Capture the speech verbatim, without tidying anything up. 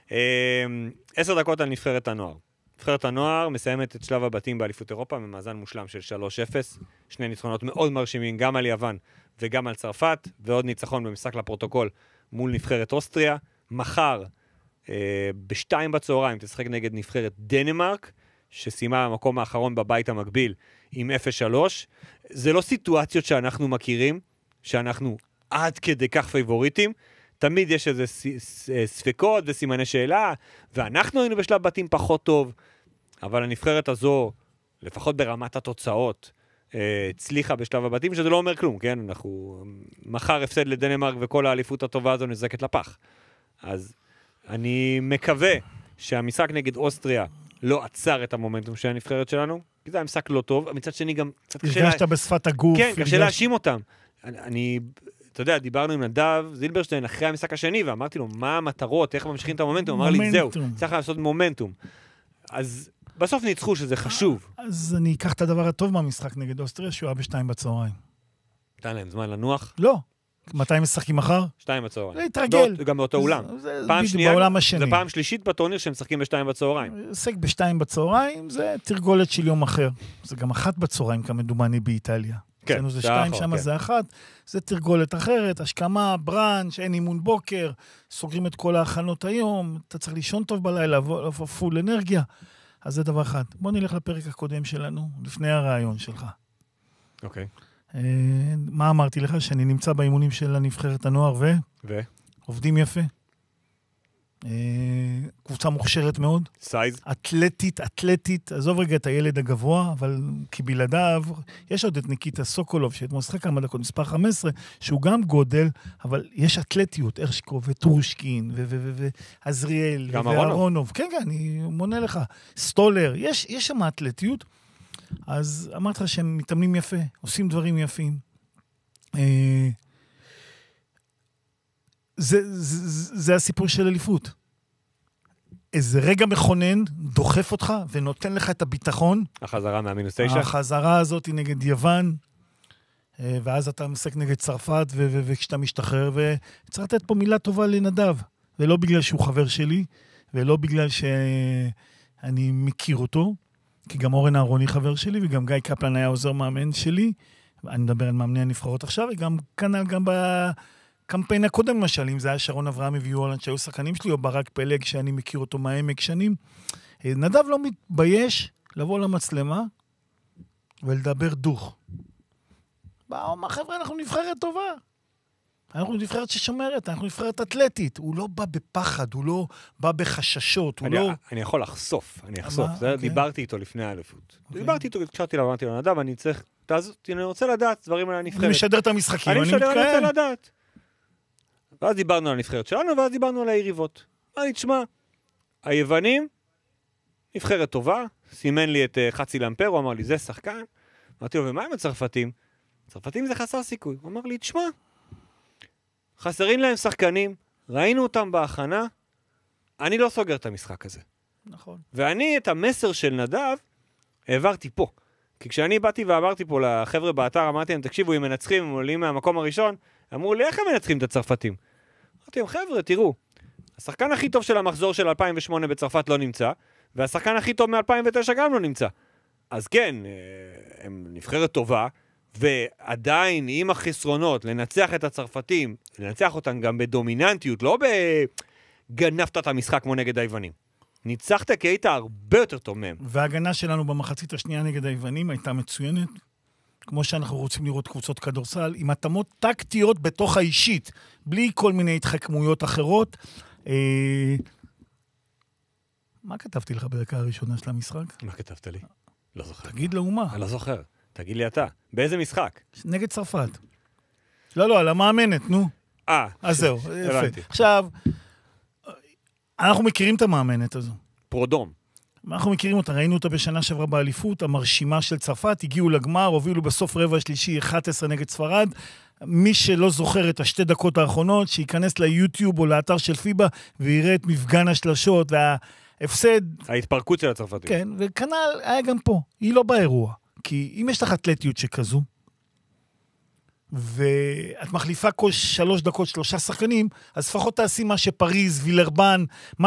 עשר דקות על נבחרת הנוער. נבחרת הנוער מסיימת את שלב הבתים באליפות אירופה, ממאזן מושלם של שלוש אפס. שני ניצחונות מאוד מרשימים, גם על יוון וגם על צרפת, ועוד ניצחון במשחק לפרוטוקול מול נבחרת אוסטריה. מחר, אה, בשתיים בצהריים, תשחק נגד נבחרת דנמרק, שסיימה במקום האחרון בבית המקביל עם אפס שלוש. זה לא סיטואציות שאנחנו מכירים, שאנחנו עד כדי כך פייבוריטים. תמיד יש איזה ספקות וסימני שאלה, ואנחנו היינו בשלב בתים פחות טוב, אבל הנבחרת הזו, לפחות ברמת התוצאות, הצליחה בשלב הבתים, שזה לא אומר כלום, כן? אנחנו מחר הפסד לדנמרק וכל האליפות הטובה הזו נזקת לפח. אז אני מקווה שהמשחק נגד אוסטריה לא עצר את המומנטום של הנבחרת שלנו, כי זה היה משחק לא טוב, מצד שני גם קצת קשה... הרגשת בשפת הגוף. כן, קשה להאשים אותם. אני... אתה יודע, דיברנו עם נדב זילברשטיין אחרי המשחק השני, ואמרתי לו, מה המטרות, איך ממשיכים את המומנטום? אמר לי, זהו, צריך לעשות מומנטום. אז בסוף ניצחו שזה חשוב. אז אני אקח את הדבר הטוב מהמשחק נגד אוסטריה, שהוא היה בשתיים בצהריים. נתן להם זמן לנוח? לא. מתי משחקים מחר? שתיים בצהריים. להתרגל. גם באותו אולם. פעם שנייה, זה פעם שלישית בטורניר שהם משחקים בשתיים בצהריים. עסק בשתיים בצהריים, זה תרגולת של יום אחר. זה גם אחת בצהריים, כמדומני באיטליה. אצלנו זה שתיים, שם זה אחת, זה תרגולת אחרת, השכמה, ברנץ', אין אימון בוקר, סוגרים את כל ההכנות היום, אתה צריך לישון טוב בלילה, פול אנרגיה, אז זה דבר אחד. בוא נלך לפרק הקודם שלנו, לפני הרעיון שלך. אוקיי. מה אמרתי לך? שאני נמצא באימונים של הנבחרת הנוער ו... ו? עובדים יפה. קבוצה מוכשרת מאוד. סייז? אתלטית, אתלטית, עזוב רגע את הילד הגבוה, אבל כבלעדיו, יש עוד את ניקיטה סוקולוב, שאתמול שחק כמה דקות, מספר חמש עשרה, שהוא גם גודל, אבל יש אתלטיות, הרשקו וטורשקין, ועזריאל, וארונוב. כן, כן, אני מונה לך. סטולר, יש, יש שם אתלטיות. אז אמרתי לך שהם מתאמנים יפה, עושים דברים יפים. זה, זה, זה הסיפור של אליפות. איזה רגע מכונן, דוחף אותך ונותן לך את הביטחון. החזרה מהמינוס תשע. החזרה הזאת היא נגד יוון, ואז אתה משחק נגד צרפת, ו- ו- וכשאתה משתחרר, וצריך לתת פה מילה טובה לנדב, ולא בגלל שהוא חבר שלי, ולא בגלל שאני מכיר אותו, כי גם אורן אהרוני חבר שלי, וגם גיא קפלן היה עוזר מאמן שלי, אני מדבר על מאמני הנבחרות עכשיו, וגם כנ"ל גם ב... קמפיין הקודם למשל, אם זה היה שרון אברהם הביאו הולנד שהיו שחקנים שלי, או ברק פלג שאני מכיר אותו מהעמק שנים, נדב לא מתבייש לבוא למצלמה ולדבר דוך. באו, מה חבר'ה, אנחנו נבחרת טובה. אנחנו נבחרת ששומרת, אנחנו נבחרת אתלטית. הוא לא בא בפחד, הוא לא בא בחששות, הוא אני, לא... אני יכול לחשוף, אני אחשוף. זה, אוקיי. דיברתי איתו לפני האליפות. אוקיי. דיברתי איתו, התקשרתי לו, אמרתי לו, נדב, אני צריך... אני רוצה לדעת דברים על הנבחרת. אני משדר את המשחקים, אני אני משדר, אני מתקיים. רוצה לדעת. ואז דיברנו על הנבחרת שלנו, ואז דיברנו על היריבות. אני תשמע, היוונים, נבחרת טובה, סימן לי את uh, חצי למפר, הוא אמר לי, זה שחקן. אמרתי לו, ומה עם הצרפתים? הצרפתים זה חסר סיכוי. הוא אמר לי, תשמע, חסרים להם שחקנים, ראינו אותם בהכנה, אני לא סוגר את המשחק הזה. נכון. ואני את המסר של נדב העברתי פה. כי כשאני באתי ואמרתי פה לחבר'ה באתר, אמרתי להם, תקשיבו, אם מנצחים, הם עולים מהמקום הראשון, אמרו לי, איך הם מנצחים את הצרפתים? אמרתי להם, חבר'ה, תראו, השחקן הכי טוב של המחזור של אלפיים ושמונה בצרפת לא נמצא, והשחקן הכי טוב מ-אלפיים ותשע גם לא נמצא. אז כן, הם נבחרת טובה, ועדיין עם החסרונות, לנצח את הצרפתים, לנצח אותם גם בדומיננטיות, לא בגנבת את המשחק כמו נגד היוונים. ניצחת כי היית הרבה יותר טוב מהם. וההגנה שלנו במחצית השנייה נגד היוונים הייתה מצוינת, כמו שאנחנו רוצים לראות קבוצות כדורסל, עם התאמות טקטיות בתוך האישית, בלי כל מיני התחכמויות אחרות. אה... מה כתבתי לך בדקה הראשונה של המשחק? מה כתבת לי? לא זוכר. תגיד לאומה. אני לא זוכר. תגיד לי אתה. באיזה משחק? נגד צרפת. לא, לא, על המאמנת, נו. אה. אז זהו, יפה. עכשיו, אנחנו מכירים את המאמנת הזו. פרודום. אנחנו מכירים אותה, ראינו אותה בשנה שעברה באליפות, המרשימה של צרפת, הגיעו לגמר, הובילו בסוף רבע שלישי אחת עשרה נגד ספרד. מי שלא זוכר את השתי דקות האחרונות, שיכנס ליוטיוב או לאתר של פיבה, ויראה את מפגן השלשות וההפסד. ההתפרקות של הצרפתים. כן, וכנ"ל היה גם פה, היא לא באירוע. כי אם יש לך אתלטיות שכזו, ואת מחליפה כל שלוש דקות שלושה שחקנים, אז לפחות תעשי מה שפריז, וילרבן, מה